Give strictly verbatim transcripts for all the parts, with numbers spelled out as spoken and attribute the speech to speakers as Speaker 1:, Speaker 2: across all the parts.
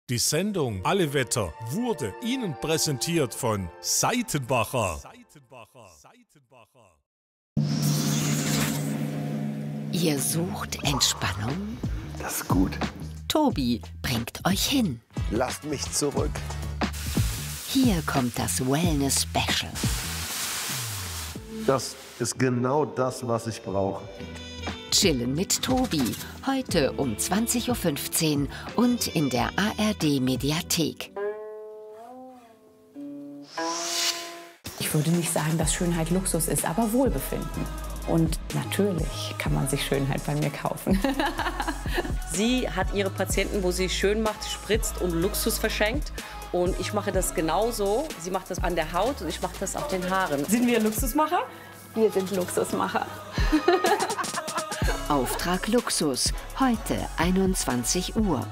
Speaker 1: Die Sendung Alle Wetter wurde Ihnen präsentiert von Seitenbacher.
Speaker 2: Ihr sucht Entspannung?
Speaker 3: Das ist gut.
Speaker 2: Tobi bringt euch hin.
Speaker 3: Lasst mich zurück.
Speaker 2: Hier kommt das Wellness Special.
Speaker 3: Das ist genau das, was ich brauche.
Speaker 2: Chillen mit Tobi. Heute um zwanzig Uhr fünfzehn und in der A R D-Mediathek.
Speaker 4: Ich würde nicht sagen, dass Schönheit Luxus ist, aber Wohlbefinden. Und natürlich kann man sich Schönheit bei mir kaufen.
Speaker 5: Sie hat ihre Patienten, wo sie schön macht, spritzt und Luxus verschenkt. Und ich mache das genauso. Sie macht das an der Haut und ich mache das auf den Haaren.
Speaker 4: Sind wir Luxusmacher? Wir sind Luxusmacher.
Speaker 2: Auftrag Luxus, heute einundzwanzig Uhr.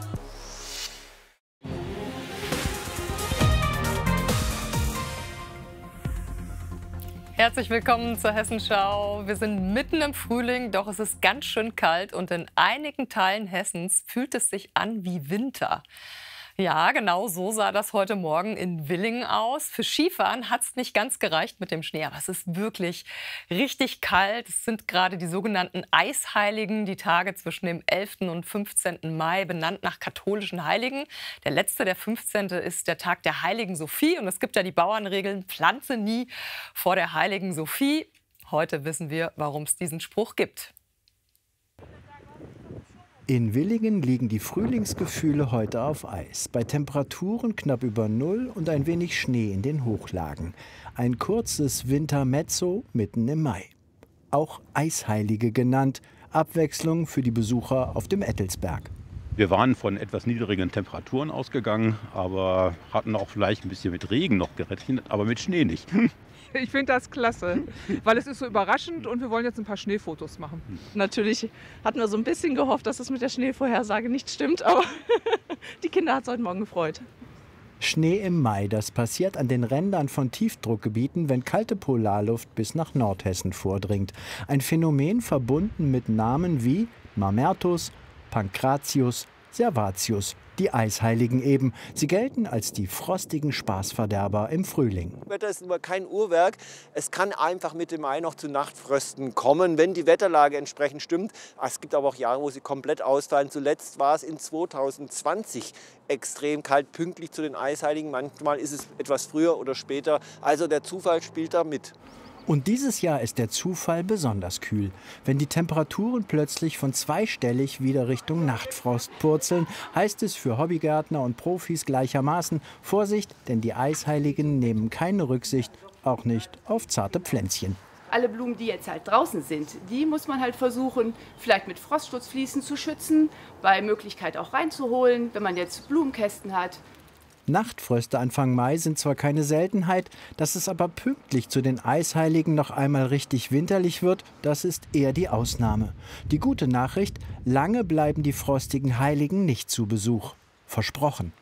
Speaker 6: Herzlich willkommen zur Hessenschau. Wir sind mitten im Frühling, doch es ist ganz schön kalt und in einigen Teilen Hessens fühlt es sich an wie Winter. Ja, genau so sah das heute Morgen in Villingen aus. Für Skifahren hat es nicht ganz gereicht mit dem Schnee, aber es ist wirklich richtig kalt. Es sind gerade die sogenannten Eisheiligen, die Tage zwischen dem elften und fünfzehnten Mai, benannt nach katholischen Heiligen. Der letzte, der fünfzehnte ist der Tag der Heiligen Sophie. Und es gibt ja die Bauernregeln, pflanze nie vor der Heiligen Sophie. Heute wissen wir, warum es diesen Spruch gibt.
Speaker 7: In Villingen liegen die Frühlingsgefühle heute auf Eis. Bei Temperaturen knapp über Null und ein wenig Schnee in den Hochlagen. Ein kurzes Wintermezzo mitten im Mai. Auch Eisheilige genannt. Abwechslung für die Besucher auf dem Ettelsberg.
Speaker 8: Wir waren von etwas niedrigen Temperaturen ausgegangen, aber hatten auch vielleicht ein bisschen mit Regen noch gerechnet, aber mit Schnee nicht.
Speaker 9: Ich finde das klasse, weil es ist so überraschend und wir wollen jetzt ein paar Schneefotos machen.
Speaker 10: Natürlich hatten wir so ein bisschen gehofft, dass es mit der Schneevorhersage nicht stimmt, aber die Kinder hat es heute Morgen gefreut.
Speaker 7: Schnee im Mai, das passiert an den Rändern von Tiefdruckgebieten, wenn kalte Polarluft bis nach Nordhessen vordringt. Ein Phänomen verbunden mit Namen wie Mamertus, Pankratius, Servatius, die Eisheiligen eben. Sie gelten als die frostigen Spaßverderber im Frühling.
Speaker 11: Das Wetter ist immer kein Uhrwerk. Es kann einfach Mitte Mai noch zu Nachtfrösten kommen, wenn die Wetterlage entsprechend stimmt. Es gibt aber auch Jahre, wo sie komplett ausfallen. Zuletzt war es in zweitausendzwanzig extrem kalt, pünktlich zu den Eisheiligen. Manchmal ist es etwas früher oder später. Also der Zufall spielt da mit.
Speaker 7: Und dieses Jahr ist der Zufall besonders kühl. Wenn die Temperaturen plötzlich von zweistellig wieder Richtung Nachtfrost purzeln, heißt es für Hobbygärtner und Profis gleichermaßen: Vorsicht, denn die Eisheiligen nehmen keine Rücksicht, auch nicht auf zarte Pflänzchen.
Speaker 12: Alle Blumen, die jetzt halt draußen sind, die muss man halt versuchen, vielleicht mit Frostschutzfliesen zu schützen, bei Möglichkeit auch reinzuholen, wenn man jetzt Blumenkästen hat.
Speaker 7: Nachtfröste Anfang Mai sind zwar keine Seltenheit, dass es aber pünktlich zu den Eisheiligen noch einmal richtig winterlich wird, das ist eher die Ausnahme. Die gute Nachricht: lange bleiben die frostigen Heiligen nicht zu Besuch. Versprochen.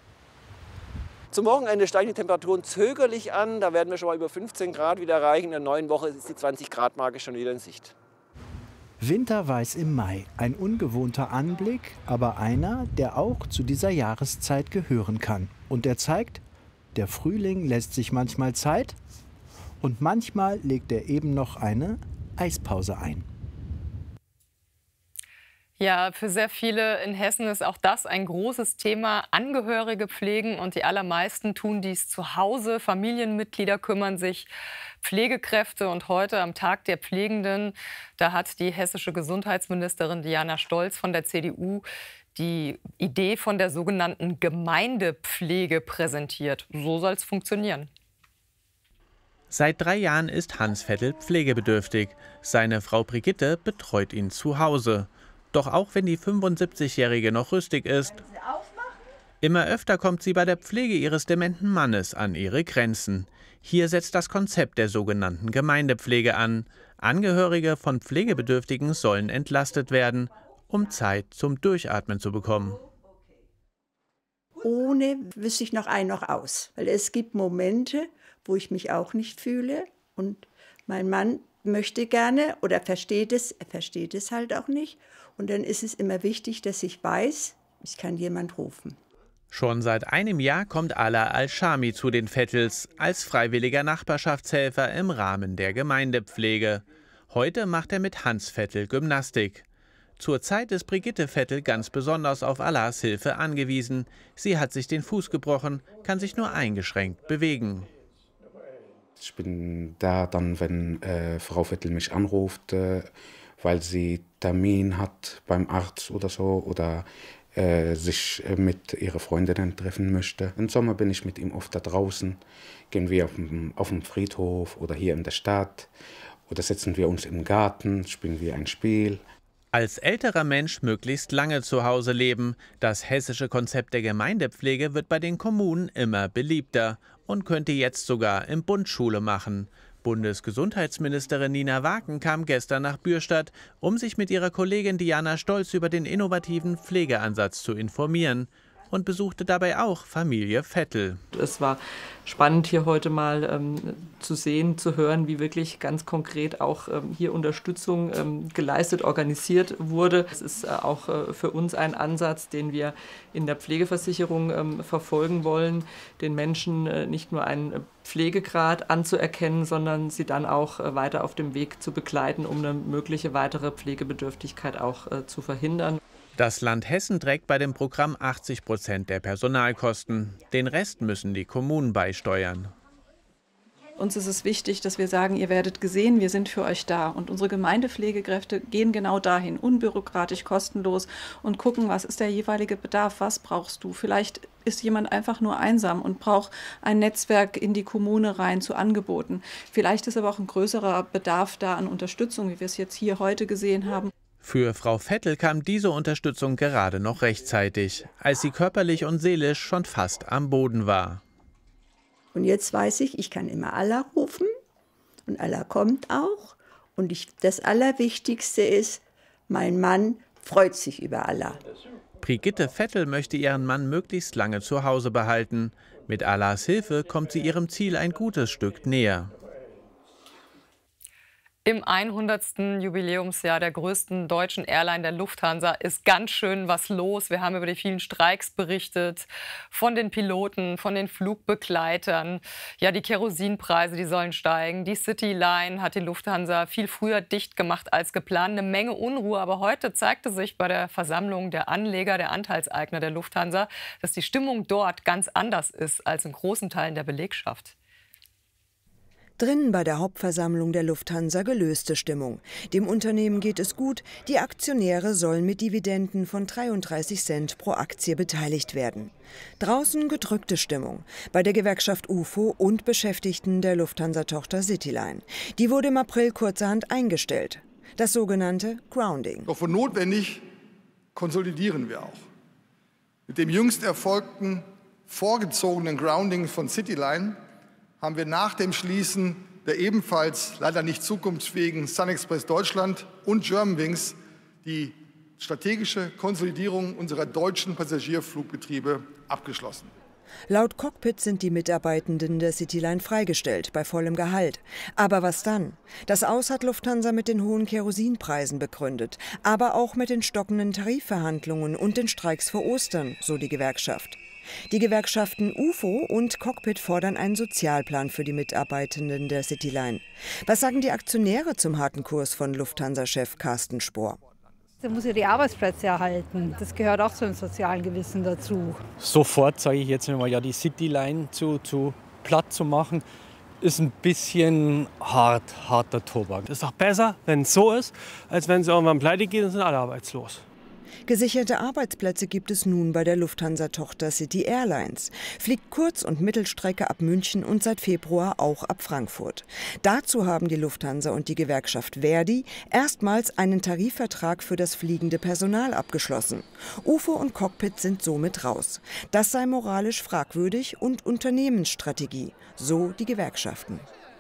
Speaker 11: Zum Wochenende steigen die Temperaturen zögerlich an. Da werden wir schon mal über fünfzehn Grad wieder erreichen. In der neuen Woche ist die zwanzig Grad Marke schon wieder in Sicht.
Speaker 7: Winterweiß im Mai, ein ungewohnter Anblick, aber einer, der auch zu dieser Jahreszeit gehören kann. Und er zeigt, der Frühling lässt sich manchmal Zeit und manchmal legt er eben noch eine Eispause ein.
Speaker 6: Ja, für sehr viele in Hessen ist auch das ein großes Thema. Angehörige pflegen und die allermeisten tun dies zu Hause. Familienmitglieder kümmern sich, Pflegekräfte. Und heute am Tag der Pflegenden, da hat die hessische Gesundheitsministerin Diana Stolz von der C D U die Idee von der sogenannten Gemeindepflege präsentiert. So soll es funktionieren.
Speaker 13: Seit drei Jahren ist Hans Vettel pflegebedürftig. Seine Frau Brigitte betreut ihn zu Hause. Doch auch wenn die fünfundsiebzigjährige noch rüstig ist, immer öfter kommt sie bei der Pflege ihres dementen Mannes an ihre Grenzen. Hier setzt das Konzept der sogenannten Gemeindepflege an. Angehörige von Pflegebedürftigen sollen entlastet werden, um Zeit zum Durchatmen zu bekommen.
Speaker 14: Ohne wüsste ich noch ein noch aus. Weil es gibt Momente, wo ich mich auch nicht fühle. Und mein Mann möchte gerne oder versteht es, er versteht es halt auch nicht. Und dann ist es immer wichtig, dass ich weiß, ich kann jemand rufen.
Speaker 13: Schon seit einem Jahr kommt Ala Al-Shami zu den Vettels als freiwilliger Nachbarschaftshelfer im Rahmen der Gemeindepflege. Heute macht er mit Hans Vettel Gymnastik. Zurzeit ist Brigitte Vettel ganz besonders auf Alas Hilfe angewiesen. Sie hat sich den Fuß gebrochen, kann sich nur eingeschränkt bewegen.
Speaker 15: Ich bin da dann, wenn äh, Frau Vettel mich anruft, äh, weil sie Termin hat beim Arzt oder so oder äh, sich äh, mit ihrer Freundin treffen möchte. Im Sommer bin ich mit ihm oft da draußen, gehen wir auf dem, auf dem Friedhof oder hier in der Stadt oder setzen wir uns im Garten, spielen wir ein Spiel.
Speaker 13: Als älterer Mensch möglichst lange zu Hause leben. Das hessische Konzept der Gemeindepflege wird bei den Kommunen immer beliebter und könnte jetzt sogar im Bund Schule machen. Bundesgesundheitsministerin Nina Waken kam gestern nach Bürstadt, um sich mit ihrer Kollegin Diana Stolz über den innovativen Pflegeansatz zu informieren. Und besuchte dabei auch Familie Vettel.
Speaker 16: Es war spannend, hier heute mal ähm, zu sehen, zu hören, wie wirklich ganz konkret auch ähm, hier Unterstützung ähm, geleistet, organisiert wurde. Es ist äh, auch äh, für uns ein Ansatz, den wir in der Pflegeversicherung ähm, verfolgen wollen, den Menschen äh, nicht nur einen Pflegegrad anzuerkennen, sondern sie dann auch äh, weiter auf dem Weg zu begleiten, um eine mögliche weitere Pflegebedürftigkeit auch äh, zu verhindern.
Speaker 13: Das Land Hessen trägt bei dem Programm achtzig Prozent der Personalkosten. Den Rest müssen die Kommunen beisteuern.
Speaker 17: Uns ist es wichtig, dass wir sagen, ihr werdet gesehen, wir sind für euch da. Und unsere Gemeindepflegekräfte gehen genau dahin, unbürokratisch, kostenlos und gucken, was ist der jeweilige Bedarf, was brauchst du. Vielleicht ist jemand einfach nur einsam und braucht ein Netzwerk in die Kommune rein zu Angeboten. Vielleicht ist aber auch ein größerer Bedarf da an Unterstützung, wie wir es jetzt hier heute gesehen haben.
Speaker 13: Für Frau Vettel kam diese Unterstützung gerade noch rechtzeitig, als sie körperlich und seelisch schon fast am Boden war.
Speaker 14: Und jetzt weiß ich, ich kann immer Allah rufen und Allah kommt auch. Und ich, das Allerwichtigste ist, mein Mann freut sich über Allah.
Speaker 13: Brigitte Vettel möchte ihren Mann möglichst lange zu Hause behalten. Mit Allahs Hilfe kommt sie ihrem Ziel ein gutes Stück näher.
Speaker 6: Im hundertsten Jubiläumsjahr der größten deutschen Airline, der Lufthansa, ist ganz schön was los. Wir haben über die vielen Streiks berichtet, von den Piloten, von den Flugbegleitern. Ja, die Kerosinpreise, die sollen steigen. Die Cityline hat die Lufthansa viel früher dicht gemacht als geplant. Eine Menge Unruhe. Aber heute zeigte sich bei der Versammlung der Anleger, der Anteilseigner der Lufthansa, dass die Stimmung dort ganz anders ist als in großen Teilen der Belegschaft.
Speaker 18: Drinnen bei der Hauptversammlung der Lufthansa gelöste Stimmung. Dem Unternehmen geht es gut, die Aktionäre sollen mit Dividenden von dreiunddreißig Cent pro Aktie beteiligt werden. Draußen gedrückte Stimmung bei der Gewerkschaft U F O und Beschäftigten der Lufthansa-Tochter Cityline. Die wurde im April kurzerhand eingestellt. Das sogenannte Grounding.
Speaker 19: Doch wo notwendig, konsolidieren wir auch. Mit dem jüngst erfolgten vorgezogenen Grounding von Cityline haben wir nach dem Schließen der ebenfalls leider nicht zukunftsfähigen SunExpress Deutschland und Germanwings die strategische Konsolidierung unserer deutschen Passagierflugbetriebe abgeschlossen.
Speaker 18: Laut Cockpit sind die Mitarbeitenden der Cityline freigestellt, bei vollem Gehalt. Aber was dann? Das Aus hat Lufthansa mit den hohen Kerosinpreisen begründet, aber auch mit den stockenden Tarifverhandlungen und den Streiks vor Ostern, so die Gewerkschaft. Die Gewerkschaften U F O und Cockpit fordern einen Sozialplan für die Mitarbeitenden der Cityline. Was sagen die Aktionäre zum harten Kurs von Lufthansa-Chef Carsten Spohr?
Speaker 20: Da muss ja die Arbeitsplätze erhalten. Das gehört auch zum sozialen Gewissen dazu.
Speaker 21: Sofort sage ich jetzt mal, ja, die Cityline zu, zu platt zu machen, ist ein bisschen hart, harter Tobak.
Speaker 22: Das ist doch besser, wenn es so ist, als wenn es irgendwann pleite geht und sind alle arbeitslos.
Speaker 18: Gesicherte Arbeitsplätze gibt es nun bei der Lufthansa-Tochter City Airlines. Fliegt Kurz- und Mittelstrecke ab München und seit Februar auch ab Frankfurt. Dazu haben die Lufthansa und die Gewerkschaft Verdi erstmals einen Tarifvertrag für das fliegende Personal abgeschlossen. U F O und Cockpit sind somit raus. Das sei moralisch fragwürdig und Unternehmensstrategie, so die Gewerkschaften.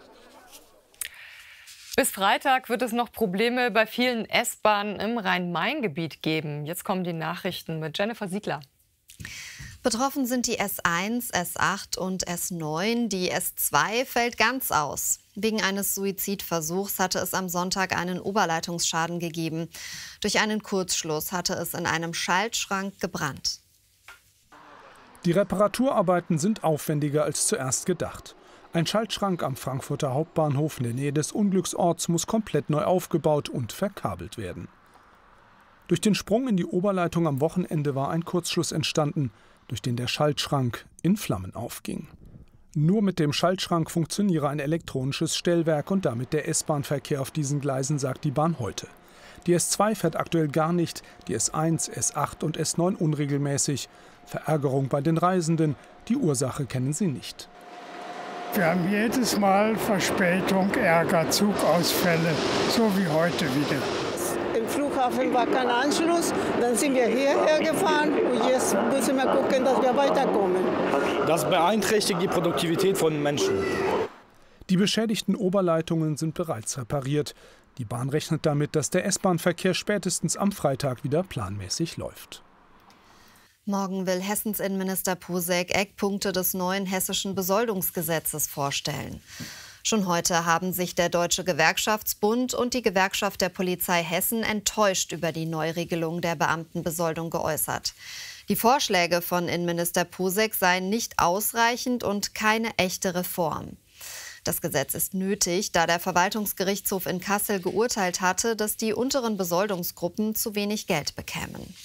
Speaker 6: Bis Freitag wird es noch Probleme bei vielen S-Bahnen im Rhein-Main-Gebiet geben. Jetzt kommen die Nachrichten mit Jennifer Siegler.
Speaker 23: Betroffen sind die S eins, S acht und S neun. Die S zwei fällt ganz aus. Wegen eines Suizidversuchs hatte es am Sonntag einen Oberleitungsschaden gegeben. Durch einen Kurzschluss hatte es in einem Schaltschrank gebrannt.
Speaker 1: Die Reparaturarbeiten sind aufwendiger als zuerst gedacht. Ein Schaltschrank am Frankfurter Hauptbahnhof in der Nähe des Unglücksorts muss komplett neu aufgebaut und verkabelt werden. Durch den Sprung in die Oberleitung am Wochenende war ein Kurzschluss entstanden, durch den der Schaltschrank in Flammen aufging. Nur mit dem Schaltschrank funktioniere ein elektronisches Stellwerk und damit der S-Bahn-Verkehr auf diesen Gleisen, sagt die Bahn heute. Die S zwei fährt aktuell gar nicht, die S eins, S acht und S neun unregelmäßig. Verärgerung bei den Reisenden, die Ursache kennen sie nicht.
Speaker 3: Wir haben jedes Mal Verspätung, Ärger, Zugausfälle, so wie heute wieder.
Speaker 5: Im Flughafen war kein Anschluss, dann sind wir hierher gefahren und jetzt müssen wir gucken, dass wir weiterkommen.
Speaker 24: Das beeinträchtigt die Produktivität von Menschen.
Speaker 1: Die beschädigten Oberleitungen sind bereits repariert. Die Bahn rechnet damit, dass der S-Bahn-Verkehr spätestens am Freitag wieder planmäßig läuft.
Speaker 23: Morgen will Hessens Innenminister Posek Eckpunkte des neuen hessischen Besoldungsgesetzes vorstellen. Schon heute haben sich der Deutsche Gewerkschaftsbund und die Gewerkschaft der Polizei Hessen enttäuscht über die Neuregelung der Beamtenbesoldung geäußert. Die Vorschläge von Innenminister Posek seien nicht ausreichend und keine echte Reform. Das Gesetz ist nötig, da der Verwaltungsgerichtshof in Kassel geurteilt hatte, dass die unteren Besoldungsgruppen zu wenig Geld bekämen.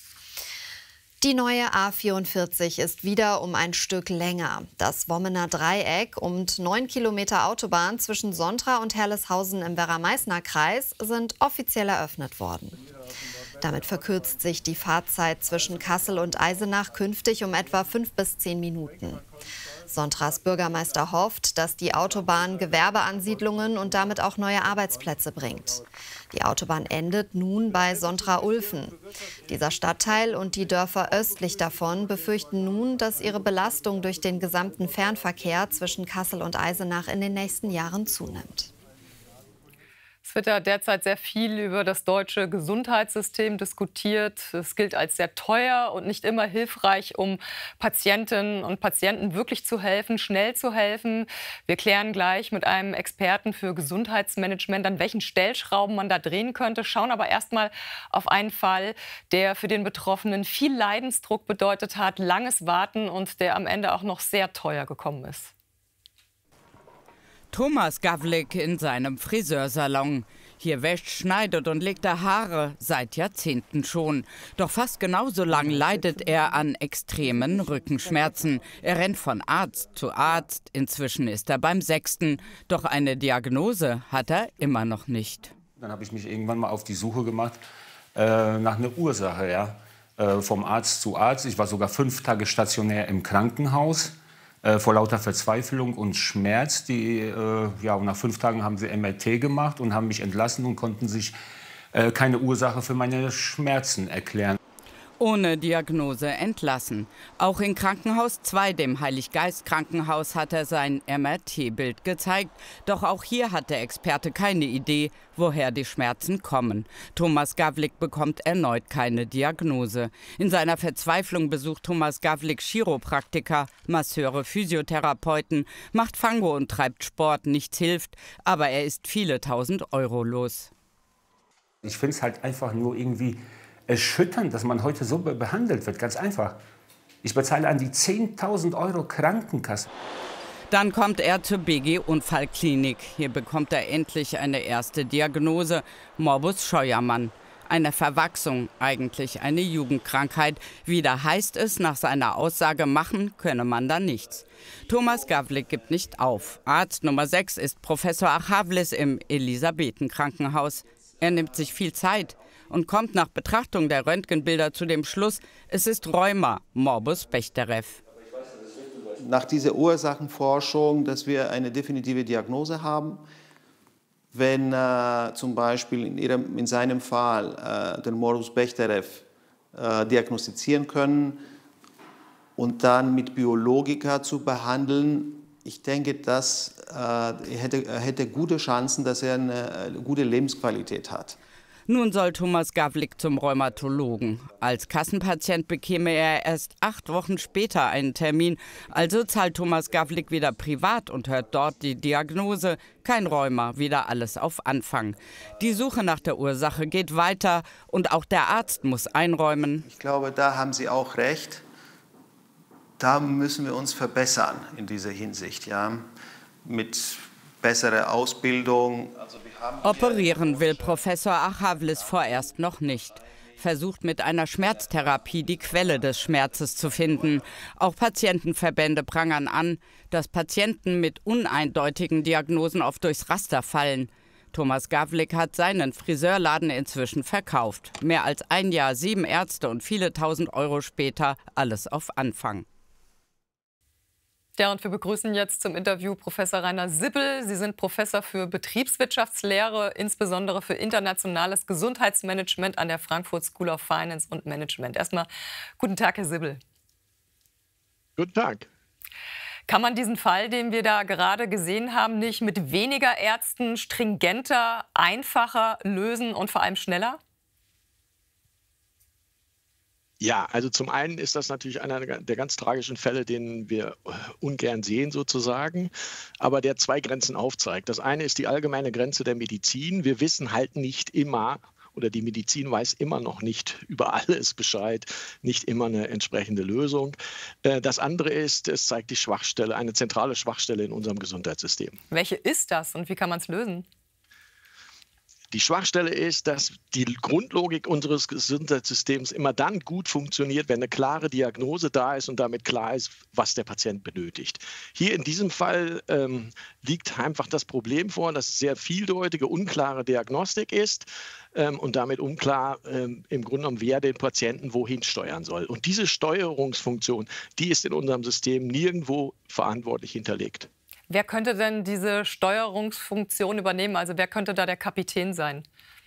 Speaker 23: Die neue A vierundvierzig ist wieder um ein Stück länger. Das Wommener Dreieck und neun Kilometer Autobahn zwischen Sontra und Herleshausen im Werra-Meißner-Kreis sind offiziell eröffnet worden. Damit verkürzt sich die Fahrzeit zwischen Kassel und Eisenach künftig um etwa fünf bis zehn Minuten. Sontras Bürgermeister hofft, dass die Autobahn Gewerbeansiedlungen und damit auch neue Arbeitsplätze bringt. Die Autobahn endet nun bei Sontra-Ulfen. Dieser Stadtteil und die Dörfer östlich davon befürchten nun, dass ihre Belastung durch den gesamten Fernverkehr zwischen Kassel und Eisenach in den nächsten Jahren zunimmt.
Speaker 6: Es wird ja derzeit sehr viel über das deutsche Gesundheitssystem diskutiert. Es gilt als sehr teuer und nicht immer hilfreich, um Patientinnen und Patienten wirklich zu helfen, schnell zu helfen. Wir klären gleich mit einem Experten für Gesundheitsmanagement, an welchen Stellschrauben man da drehen könnte. Schauen aber erst mal auf einen Fall, der für den Betroffenen viel Leidensdruck bedeutet hat, langes Warten und der am Ende auch noch sehr teuer gekommen ist.
Speaker 25: Thomas Gavlik in seinem Friseursalon. Hier wäscht, schneidet und legt er Haare, seit Jahrzehnten schon. Doch fast genauso lang leidet er an extremen Rückenschmerzen. Er rennt von Arzt zu Arzt, inzwischen ist er beim sechsten. Doch eine Diagnose hat er immer noch nicht.
Speaker 26: Dann habe ich mich irgendwann mal auf die Suche gemacht äh, nach einer Ursache, ja. Äh, vom Arzt zu Arzt. Ich war sogar fünf Tage stationär im Krankenhaus. Äh, vor lauter Verzweiflung und Schmerz. Die, äh, ja, und nach fünf Tagen haben sie M R T gemacht und haben mich entlassen und konnten sich äh, keine Ursache für meine Schmerzen erklären.
Speaker 25: Ohne Diagnose entlassen. Auch in Krankenhaus zwei, dem Heiliggeist-Krankenhaus, hat er sein M R T-Bild gezeigt. Doch auch hier hat der Experte keine Idee, woher die Schmerzen kommen. Thomas Gavlik bekommt erneut keine Diagnose. In seiner Verzweiflung besucht Thomas Gavlik Chiropraktiker, Masseure, Physiotherapeuten, macht Fango und treibt Sport. Nichts hilft, aber er ist viele tausend Euro los.
Speaker 26: Ich finde es halt einfach nur irgendwie erschütternd, dass man heute so behandelt wird. Ganz einfach. Ich bezahle an die zehntausend Euro Krankenkasse.
Speaker 25: Dann kommt er zur B G Unfallklinik. Hier bekommt er endlich eine erste Diagnose: Morbus Scheuermann. Eine Verwachsung, eigentlich eine Jugendkrankheit. Wieder heißt es, nach seiner Aussage, machen könne man da nichts. Thomas Gavlik gibt nicht auf. Arzt Nummer sechs ist Professor Achavlis im Elisabethen-Krankenhaus. Er nimmt sich viel Zeit und kommt nach Betrachtung der Röntgenbilder zu dem Schluss, es ist Rheuma, Morbus Bechterew.
Speaker 27: Nach dieser Ursachenforschung, dass wir eine definitive Diagnose haben, wenn äh, zum Beispiel in, ihrem, in seinem Fall äh, den Morbus Bechterew äh, diagnostizieren können und dann mit Biologika zu behandeln, ich denke, dass äh, er hätte, er hätte gute Chancen, dass er eine gute Lebensqualität hat.
Speaker 25: Nun soll Thomas Gavlik zum Rheumatologen. Als Kassenpatient bekäme er erst acht Wochen später einen Termin. Also zahlt Thomas Gavlik wieder privat und hört dort die Diagnose. Kein Rheuma, wieder alles auf Anfang. Die Suche nach der Ursache geht weiter und auch der Arzt muss einräumen.
Speaker 27: Ich glaube, da haben Sie auch recht, da müssen wir uns verbessern in dieser Hinsicht, ja, mit besserer Ausbildung. Also wir haben
Speaker 25: Operieren will Professor Achavlis vorerst noch nicht. Versucht mit einer Schmerztherapie die Quelle des Schmerzes zu finden. Auch Patientenverbände prangern an, dass Patienten mit uneindeutigen Diagnosen oft durchs Raster fallen. Thomas Gavlik hat seinen Friseurladen inzwischen verkauft. Mehr als ein Jahr, sieben Ärzte und viele tausend Euro später, alles auf Anfang.
Speaker 6: Ja, und wir begrüßen jetzt zum Interview Professor Rainer Sibbel. Sie sind Professor für Betriebswirtschaftslehre, insbesondere für internationales Gesundheitsmanagement an der Frankfurt School of Finance und Management. Erstmal guten Tag, Herr Sibbel.
Speaker 2: Guten Tag.
Speaker 6: Kann man diesen Fall, den wir da gerade gesehen haben, nicht mit weniger Ärzten stringenter, einfacher lösen und vor allem schneller?
Speaker 2: Ja, also zum einen ist das natürlich einer der ganz tragischen Fälle, den wir ungern sehen sozusagen, aber der zwei Grenzen aufzeigt. Das eine ist die allgemeine Grenze der Medizin. Wir wissen halt nicht immer, oder die Medizin weiß immer noch nicht über alles Bescheid, nicht immer eine entsprechende Lösung. Das andere ist, es zeigt die Schwachstelle, eine zentrale Schwachstelle in unserem Gesundheitssystem.
Speaker 6: Welche ist das und wie kann man es lösen?
Speaker 2: Die Schwachstelle ist, dass die Grundlogik unseres Gesundheitssystems immer dann gut funktioniert, wenn eine klare Diagnose da ist und damit klar ist, was der Patient benötigt. Hier in diesem Fall ähm, liegt einfach das Problem vor, dass es sehr vieldeutige, unklare Diagnostik ist ähm, und damit unklar ähm, im Grunde genommen, wer den Patienten wohin steuern soll. Und diese Steuerungsfunktion, die ist in unserem System nirgendwo verantwortlich hinterlegt.
Speaker 6: Wer könnte denn diese Steuerungsfunktion übernehmen? Also wer könnte da der Kapitän sein?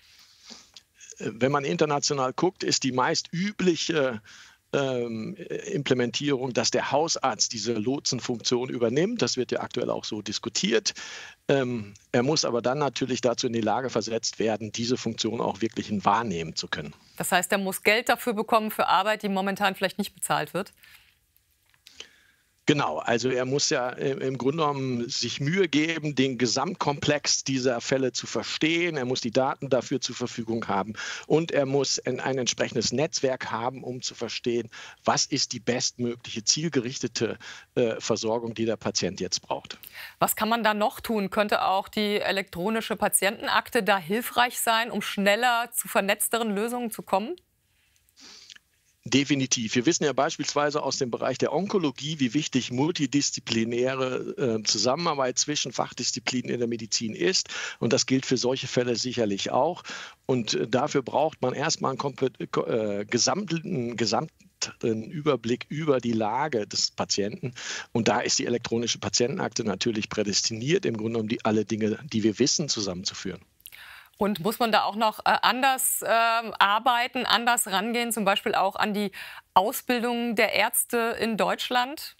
Speaker 2: Wenn man international guckt, ist die meist übliche ähm, Implementierung, dass der Hausarzt diese Lotsenfunktion übernimmt. Das wird ja aktuell auch so diskutiert. Ähm, er muss aber dann natürlich dazu in die Lage versetzt werden, diese Funktion auch wirklich wahrnehmen zu können.
Speaker 6: Das heißt, er muss Geld dafür bekommen für Arbeit, die momentan vielleicht nicht bezahlt wird?
Speaker 2: Genau, also er muss ja im Grunde genommen sich Mühe geben, den Gesamtkomplex dieser Fälle zu verstehen. Er muss die Daten dafür zur Verfügung haben und er muss ein, ein entsprechendes Netzwerk haben, um zu verstehen, was ist die bestmögliche zielgerichtete äh, Versorgung, die der Patient jetzt braucht.
Speaker 6: Was kann man da noch tun? Könnte auch die elektronische Patientenakte da hilfreich sein, um schneller zu vernetzteren Lösungen zu kommen?
Speaker 2: Definitiv. Wir wissen ja beispielsweise aus dem Bereich der Onkologie, wie wichtig multidisziplinäre äh, Zusammenarbeit zwischen Fachdisziplinen in der Medizin ist. Und das gilt für solche Fälle sicherlich auch. Und äh, dafür braucht man erstmal einen äh, gesamten, gesamten Überblick über die Lage des Patienten. Und da ist die elektronische Patientenakte natürlich prädestiniert, im Grunde um die, alle Dinge, die wir wissen, zusammenzuführen.
Speaker 6: Und muss man da auch noch äh, anders äh, arbeiten, anders rangehen, zum Beispiel auch an die Ausbildung der Ärzte in Deutschland?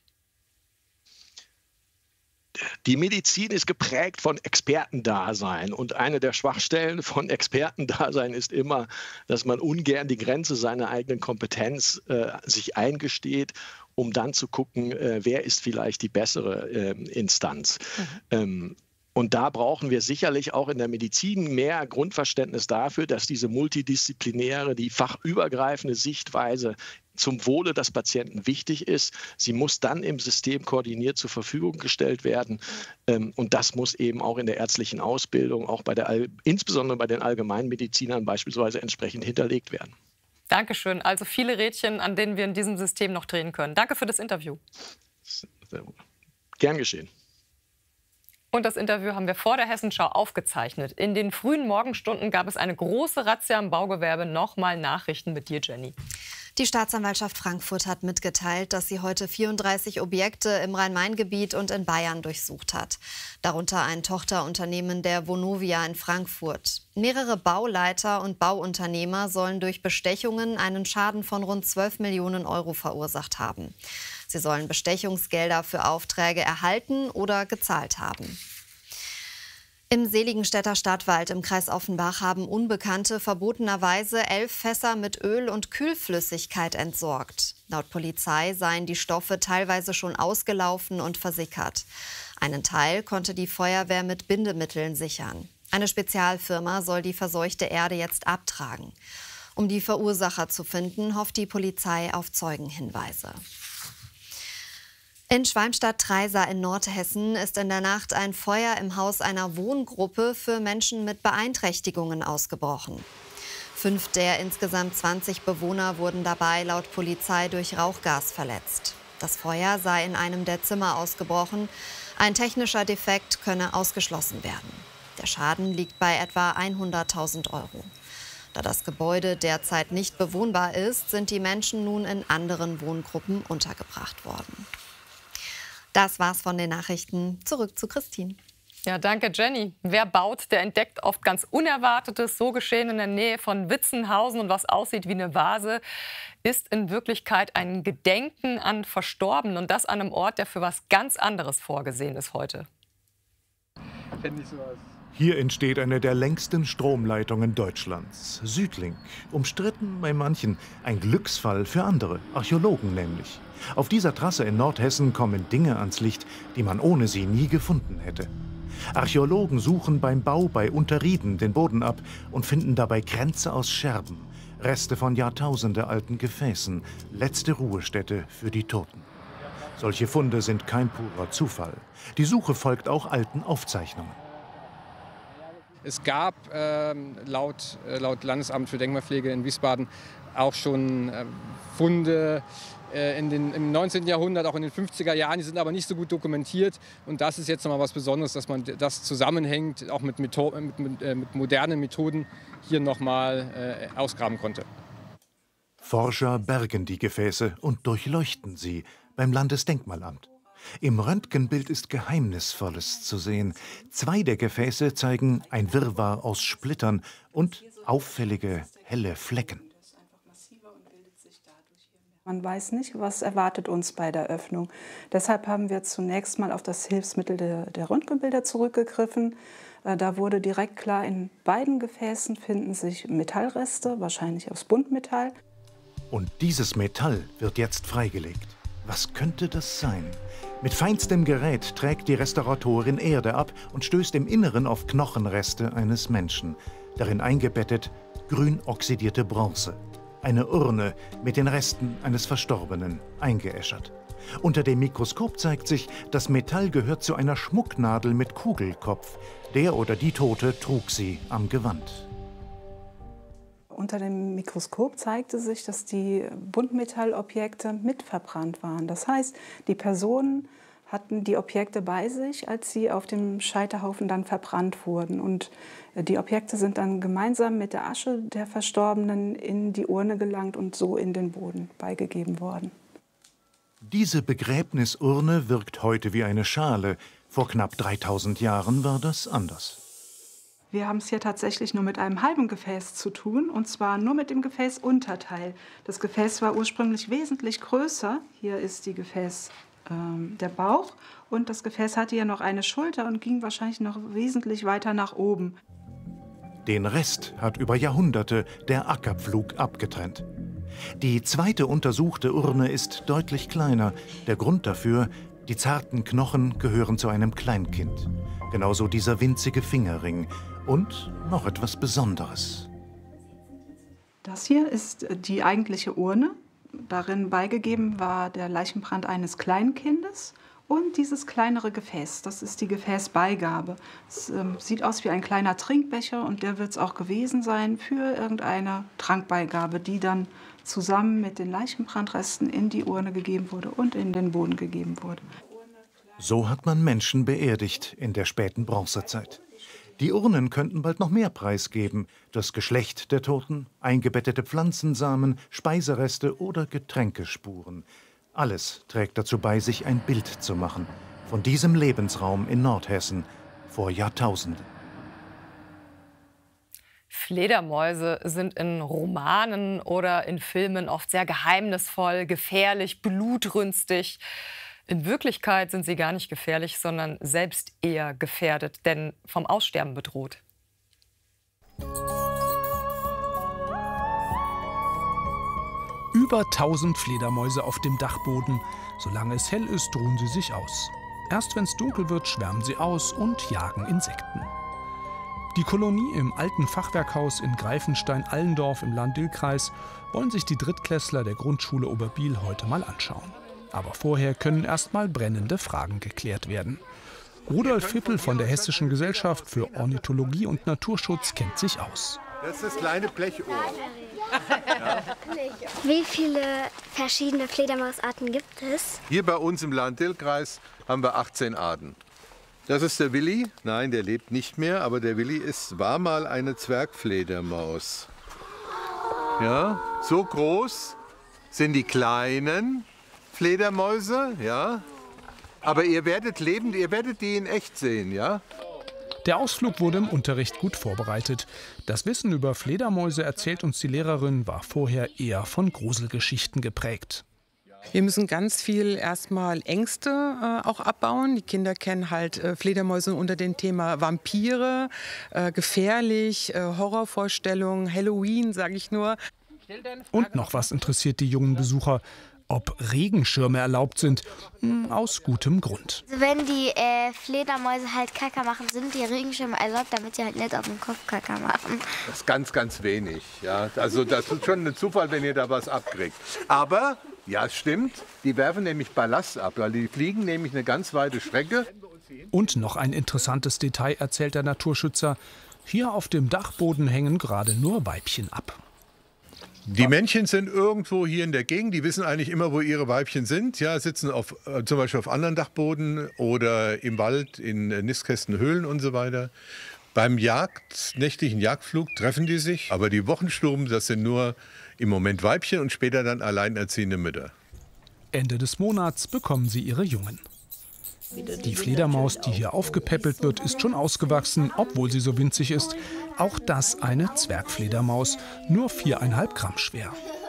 Speaker 2: Die Medizin ist geprägt von Expertendasein und eine der Schwachstellen von Expertendasein ist immer, dass man ungern die Grenze seiner eigenen Kompetenz äh, sich eingesteht, um dann zu gucken, äh, wer ist vielleicht die bessere äh, Instanz. Mhm. Ähm, Und da brauchen wir sicherlich auch in der Medizin mehr Grundverständnis dafür, dass diese multidisziplinäre, die fachübergreifende Sichtweise zum Wohle des Patienten wichtig ist. Sie muss dann im System koordiniert zur Verfügung gestellt werden. Und das muss eben auch in der ärztlichen Ausbildung, auch bei der, insbesondere bei den Allgemeinmedizinern beispielsweise entsprechend hinterlegt werden.
Speaker 6: Dankeschön. Also viele Rädchen, an denen wir in diesem System noch drehen können. Danke für das Interview.
Speaker 2: Gern geschehen.
Speaker 6: Und das Interview haben wir vor der Hessenschau aufgezeichnet. In den frühen Morgenstunden gab es eine große Razzia im Baugewerbe. Nochmal Nachrichten mit dir, Jenny.
Speaker 23: Die Staatsanwaltschaft Frankfurt hat mitgeteilt, dass sie heute vierunddreißig Objekte im Rhein-Main-Gebiet und in Bayern durchsucht hat. Darunter ein Tochterunternehmen der Vonovia in Frankfurt. Mehrere Bauleiter und Bauunternehmer sollen durch Bestechungen einen Schaden von rund zwölf Millionen Euro verursacht haben. Sie sollen Bestechungsgelder für Aufträge erhalten oder gezahlt haben. Im Seligenstädter Stadtwald im Kreis Offenbach haben Unbekannte verbotenerweise elf Fässer mit Öl und Kühlflüssigkeit entsorgt. Laut Polizei seien die Stoffe teilweise schon ausgelaufen und versickert. Einen Teil konnte die Feuerwehr mit Bindemitteln sichern. Eine Spezialfirma soll die verseuchte Erde jetzt abtragen. Um die Verursacher zu finden, hofft die Polizei auf Zeugenhinweise. In Schwalmstadt-Treisa in Nordhessen ist in der Nacht ein Feuer im Haus einer Wohngruppe für Menschen mit Beeinträchtigungen ausgebrochen. Fünf der insgesamt zwanzig Bewohner wurden dabei laut Polizei durch Rauchgas verletzt. Das Feuer sei in einem der Zimmer ausgebrochen. Ein technischer Defekt könne ausgeschlossen werden. Der Schaden liegt bei etwa hunderttausend Euro. Da das Gebäude derzeit nicht bewohnbar ist, sind die Menschen nun in anderen Wohngruppen untergebracht worden. Das war's von den Nachrichten. Zurück zu Christine.
Speaker 6: Ja, danke Jenny. Wer baut, der entdeckt oft ganz Unerwartetes. So geschehen in der Nähe von Witzenhausen und was aussieht wie eine Vase, ist in Wirklichkeit ein Gedenken an Verstorbene. Und das an einem Ort, der für was ganz anderes vorgesehen ist heute.
Speaker 4: Hier entsteht eine der längsten Stromleitungen Deutschlands. Südlink. Umstritten bei manchen. Ein Glücksfall für andere. Archäologen nämlich. Auf dieser Trasse in Nordhessen kommen Dinge ans Licht, die man ohne sie nie gefunden hätte. Archäologen suchen beim Bau bei Unterrieden den Boden ab und finden dabei Kränze aus Scherben, Reste von jahrtausendealten Gefäßen, letzte Ruhestätte für die Toten. Solche Funde sind kein purer Zufall. Die Suche folgt auch alten Aufzeichnungen.
Speaker 7: Es gab ähm, laut, äh, laut Landesamt für Denkmalpflege in Wiesbaden auch schon äh, Funde äh, in den, im neunzehnten Jahrhundert, auch in den fünfziger Jahren. Die sind aber nicht so gut dokumentiert. Und das ist jetzt nochmal was Besonderes, dass man das zusammenhängt, auch mit, Metho mit, mit, äh, mit modernen Methoden hier nochmal äh, ausgraben konnte.
Speaker 4: Forscher bergen die Gefäße und durchleuchten sie beim Landesdenkmalamt. Im Röntgenbild ist Geheimnisvolles zu sehen. Zwei der Gefäße zeigen ein Wirrwarr aus Splittern und auffällige, helle Flecken.
Speaker 8: Man weiß nicht, was erwartet uns bei der Öffnung. Deshalb haben wir zunächst mal auf das Hilfsmittel der, der Röntgenbilder zurückgegriffen. Da wurde direkt klar, in beiden Gefäßen finden sich Metallreste, wahrscheinlich aus Buntmetall.
Speaker 4: Und dieses Metall wird jetzt freigelegt. Was könnte das sein? Mit feinstem Gerät trägt die Restauratorin Erde ab und stößt im Inneren auf Knochenreste eines Menschen. Darin eingebettet grün oxidierte Bronze. Eine Urne mit den Resten eines Verstorbenen, eingeäschert. Unter dem Mikroskop zeigt sich, das Metall gehört zu einer Schmucknadel mit Kugelkopf. Der oder die Tote trug sie am Gewand.
Speaker 8: Unter dem Mikroskop zeigte sich, dass die Buntmetallobjekte mitverbrannt waren. Das heißt, die Personen hatten die Objekte bei sich, als sie auf dem Scheiterhaufen dann verbrannt wurden. Und die Objekte sind dann gemeinsam mit der Asche der Verstorbenen in die Urne gelangt und so in den Boden beigegeben worden.
Speaker 4: Diese Begräbnisurne wirkt heute wie eine Schale. Vor knapp dreitausend Jahren war das anders.
Speaker 8: Wir haben es hier tatsächlich nur mit einem halben Gefäß zu tun, und zwar nur mit dem Gefäßunterteil. Das Gefäß war ursprünglich wesentlich größer. Hier ist die Gefäß, ähm, der Bauch, und das Gefäß hatte ja noch eine Schulter und ging wahrscheinlich noch wesentlich weiter nach oben.
Speaker 4: Den Rest hat über Jahrhunderte der Ackerpflug abgetrennt. Die zweite untersuchte Urne ist deutlich kleiner. Der Grund dafür: die zarten Knochen gehören zu einem Kleinkind. Genauso dieser winzige Fingerring. Und noch etwas Besonderes.
Speaker 8: Das hier ist die eigentliche Urne. Darin beigegeben war der Leichenbrand eines Kleinkindes und dieses kleinere Gefäß. Das ist die Gefäßbeigabe. Es ähm, sieht aus wie ein kleiner Trinkbecher, und der wird es auch gewesen sein für irgendeine Trankbeigabe, die dann zusammen mit den Leichenbrandresten in die Urne gegeben wurde und in den Boden gegeben wurde.
Speaker 4: So hat man Menschen beerdigt in der späten Bronzezeit. Die Urnen könnten bald noch mehr preisgeben: das Geschlecht der Toten, eingebettete Pflanzensamen, Speisereste oder Getränkespuren. Alles trägt dazu bei, sich ein Bild zu machen von diesem Lebensraum in Nordhessen vor Jahrtausenden.
Speaker 6: Fledermäuse sind in Romanen oder in Filmen oft sehr geheimnisvoll, gefährlich, blutrünstig. In Wirklichkeit sind sie gar nicht gefährlich, sondern selbst eher gefährdet, denn vom Aussterben bedroht.
Speaker 1: Über tausend Fledermäuse auf dem Dachboden. Solange es hell ist, ruhen sie sich aus. Erst wenn es dunkel wird, schwärmen sie aus und jagen Insekten. Die Kolonie im alten Fachwerkhaus in Greifenstein-Allendorf im Lahn-Dill-Kreis wollen sich die Drittklässler der Grundschule Oberbiel heute mal anschauen. Aber vorher können erst mal brennende Fragen geklärt werden. Rudolf Fippel von der Hessischen Gesellschaft für Ornithologie und Naturschutz kennt sich aus.
Speaker 9: Das ist das kleine Blechohr. Ja.
Speaker 10: Wie viele verschiedene Fledermausarten gibt es?
Speaker 9: Hier bei uns im Lahn-Dill-Kreis haben wir achtzehn Arten. Das ist der Willi. Nein, der lebt nicht mehr, aber der Willi ist, war mal eine Zwergfledermaus. Ja, so groß sind die kleinen Fledermäuse, ja. Aber ihr werdet lebend, ihr werdet die in echt sehen, ja?
Speaker 1: Der Ausflug wurde im Unterricht gut vorbereitet. Das Wissen über Fledermäuse, erzählt uns die Lehrerin, war vorher eher von Gruselgeschichten geprägt.
Speaker 11: Wir müssen ganz viel erstmal Ängste äh, auch abbauen. Die Kinder kennen halt äh, Fledermäuse unter dem Thema Vampire, äh, gefährlich, äh, Horrorvorstellungen, Halloween, sage ich nur.
Speaker 1: Und noch was interessiert die jungen Besucher: ob Regenschirme erlaubt sind, aus gutem Grund.
Speaker 10: Also wenn die äh, Fledermäuse halt Kacke machen, sind die Regenschirme erlaubt, damit sie halt nicht auf dem Kopf Kacke machen.
Speaker 9: Das ist ganz, ganz wenig. Ja. Also das ist schon ein Zufall, wenn ihr da was abkriegt. Aber, ja, es stimmt, die werfen nämlich Ballast ab, weil die fliegen nämlich eine ganz weite Strecke.
Speaker 1: Und noch ein interessantes Detail, erzählt der Naturschützer: hier auf dem Dachboden hängen gerade nur Weibchen ab.
Speaker 9: Die Männchen sind irgendwo hier in der Gegend, die wissen eigentlich immer, wo ihre Weibchen sind. Ja, sitzen auf, äh, zum Beispiel auf anderen Dachboden oder im Wald, in äh, Nistkästen, Höhlen und so weiter. Beim Jagd, nächtlichen Jagdflug treffen die sich, aber die Wochenstuben, das sind nur im Moment Weibchen und später dann alleinerziehende Mütter.
Speaker 1: Ende des Monats bekommen sie ihre Jungen. Die Fledermaus, die hier aufgepäppelt wird, ist schon ausgewachsen, obwohl sie so winzig ist. Auch das eine Zwergfledermaus, nur viereinhalb Gramm schwer.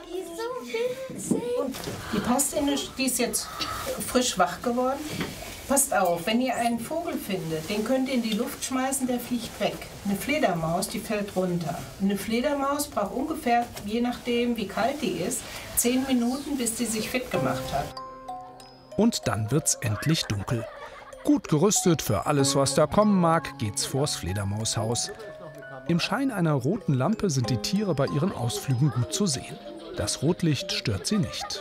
Speaker 12: Die passt in eine, die ist jetzt frisch wach geworden. Passt auf, wenn ihr einen Vogel findet, den könnt ihr in die Luft schmeißen, der fliegt weg. Eine Fledermaus, die fällt runter. Eine Fledermaus braucht ungefähr, je nachdem wie kalt die ist, zehn Minuten, bis sie sich fit gemacht hat.
Speaker 1: Und dann wird's endlich dunkel. Gut gerüstet für alles, was da kommen mag, geht's vors Fledermaushaus. Im Schein einer roten Lampe sind die Tiere bei ihren Ausflügen gut zu sehen. Das Rotlicht stört sie nicht.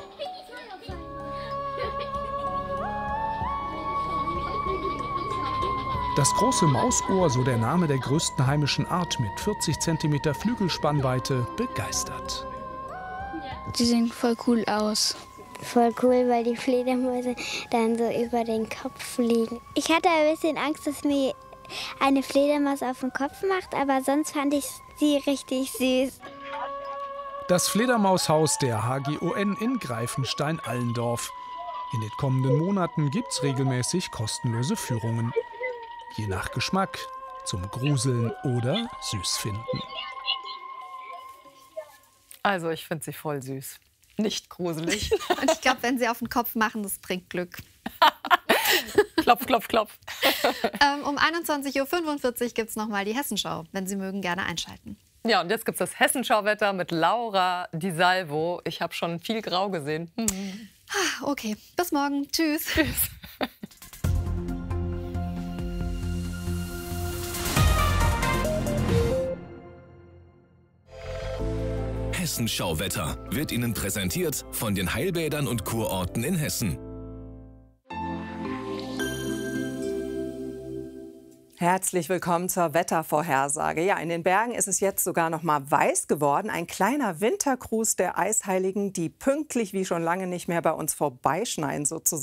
Speaker 1: Das große Mausohr, so der Name der größten heimischen Art mit vierzig Zentimeter Flügelspannweite, begeistert.
Speaker 10: Die sehen voll cool aus. Voll cool, weil die Fledermäuse dann so über den Kopf fliegen. Ich hatte ein bisschen Angst, dass mir eine Fledermaus auf den Kopf macht, aber sonst fand ich sie richtig süß.
Speaker 1: Das Fledermaushaus der H G O N in Greifenstein-Allendorf. In den kommenden Monaten gibt's regelmäßig kostenlose Führungen. Je nach Geschmack, zum Gruseln oder süß finden.
Speaker 6: Also ich finde sie voll süß. Nicht gruselig.
Speaker 23: Und ich glaube, wenn sie auf den Kopf machen, das bringt Glück.
Speaker 6: Klopf, klopf, klopf.
Speaker 23: ähm, um einundzwanzig Uhr fünfundvierzig gibt es nochmal die Hessenschau. Wenn Sie mögen, gerne einschalten.
Speaker 6: Ja, und jetzt gibt es das Hessenschauwetter mit Laura Di Salvo. Ich habe schon viel Grau gesehen. Mhm.
Speaker 23: Okay, bis morgen. Tschüss.
Speaker 6: Tschüss.
Speaker 15: Hessenschauwetter wird Ihnen präsentiert von den Heilbädern und Kurorten in Hessen.
Speaker 16: Herzlich willkommen zur Wettervorhersage. Ja, in den Bergen ist es jetzt sogar noch mal weiß geworden. Ein kleiner Wintergruß der Eisheiligen, die pünktlich wie schon lange nicht mehr bei uns vorbeischneien sozusagen.